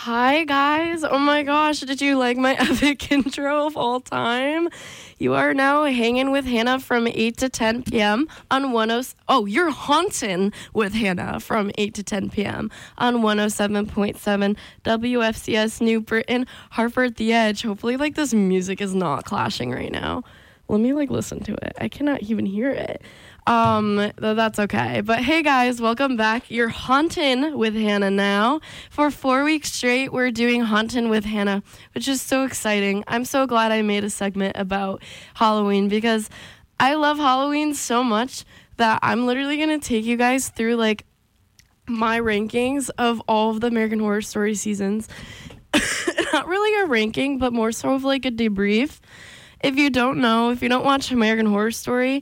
Hi, guys. Oh my gosh, did you like my epic intro of all time? You are now hanging with Hannah from 8 to 10 p.m. on 10... Oh, you're haunting with Hannah from 8 to 10 p.m. on 107.7 WFCS New Britain, Hartford The Edge. Hopefully, this music is not clashing right now. Let me, listen to it. I cannot even hear it. That's okay. But hey guys, welcome back. You're haunting with Hannah now. For 4 weeks straight, we're doing haunting with Hannah, which is so exciting. I'm so glad I made a segment about Halloween because I love Halloween so much that I'm literally going to take you guys through my rankings of all of the American Horror Story seasons. Not really a ranking, but more so of a debrief. If you don't know, if you don't watch American Horror Story,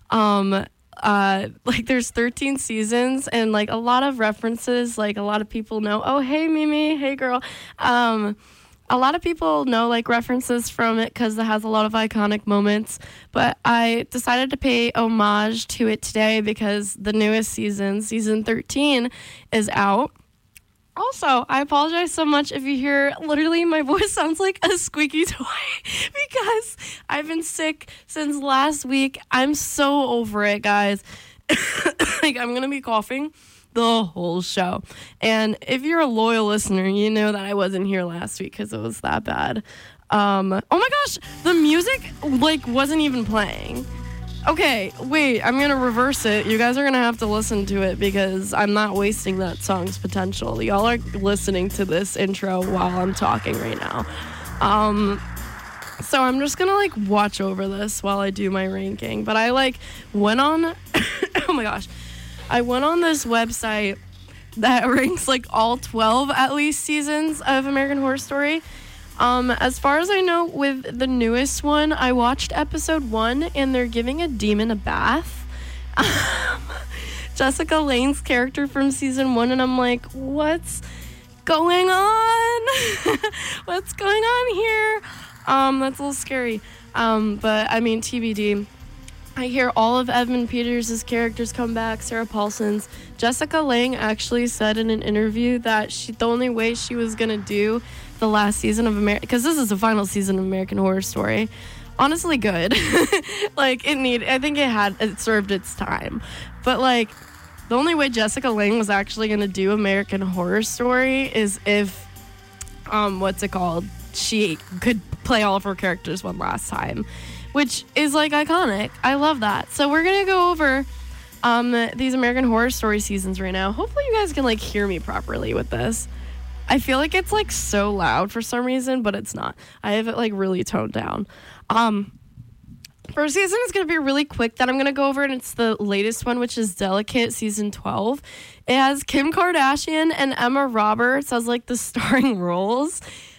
there's 13 seasons and a lot of references, a lot of people know, oh, hey, Mimi, hey, girl. A lot of people know references from it because it has a lot of iconic moments, but I decided to pay homage to it today because the newest season 13, is out. Also, I apologize so much if you hear literally my voice sounds like a squeaky toy because I've been sick since last week. I'm so over it, guys. I'm going to be coughing the whole show. And if you're a loyal listener, you know that I wasn't here last week because it was that bad. Oh my gosh, the music wasn't even playing. Okay, wait, I'm going to reverse it. You guys are going to have to listen to it because I'm not wasting that song's potential. Y'all are listening to this intro while I'm talking right now. So I'm just going to watch over this while I do my ranking. But I went on, oh my gosh, I went on this website that ranks all 12 at least seasons of American Horror Story. As far as I know, with the newest one, I watched episode 1 and they're giving a demon a bath. Jessica Lange's character from season 1, and I'm like, what's going on? What's going on here? That's a little scary. But I mean, TBD. I hear all of Evan Peters' characters come back, Sarah Paulson's. Jessica Lange actually said in an interview that the only way she was going to do the last season of because this is the final season of American Horror Story. Honestly, good. I think it served its time. But the only way Jessica Lange was actually going to do American Horror Story is if, she could play all of her characters one last time, which is iconic. I love that. So we're going to go over these American Horror Story seasons right now. Hopefully you guys can hear me properly with this. I feel it's so loud for some reason, but it's not. I have it really toned down. First season is going to be really quick that I'm going to go over, and it's the latest one, which is Delicate, season 12. It has Kim Kardashian and Emma Roberts as the starring roles.